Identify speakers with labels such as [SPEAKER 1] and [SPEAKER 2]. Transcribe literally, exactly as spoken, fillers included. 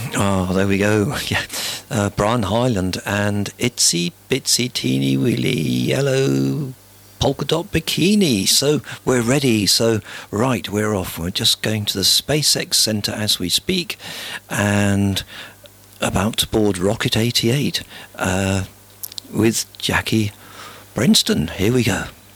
[SPEAKER 1] Oh, there we go. Yeah, uh, Brian Hyland and Itsy Bitsy Teeny Weeny Yellow Polka Dot Bikini. So we're ready. So right, we're off. We're just going to the SpaceX Center as we speak, and about to board Rocket eighty-eight uh, with Jackie Brenston. Here we go.